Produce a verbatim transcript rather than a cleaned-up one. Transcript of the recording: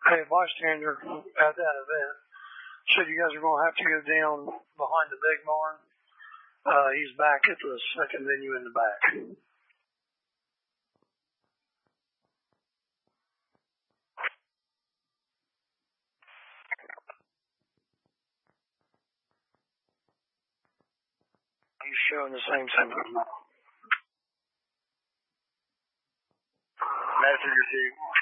Hey, bystander at that event said you guys are going to have to go down behind the big barn. Uh, he's back at the second venue in the back. He's showing the same symptoms. Messenger two.